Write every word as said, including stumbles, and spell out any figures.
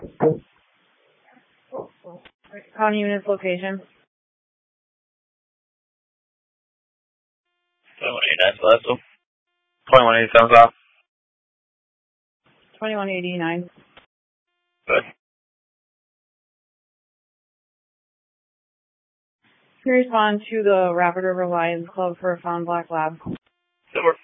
County units location. twenty-one eighty-nine Celestial. twenty-one eighty-seven South. twenty-one eighty-nine. Good. Can you respond to the Rapid River Lions Club for a found black lab? That works.